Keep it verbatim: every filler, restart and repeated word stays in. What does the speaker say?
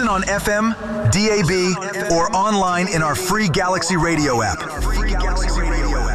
Listen on F M, D A B, or online in our free Galaxy Radio app.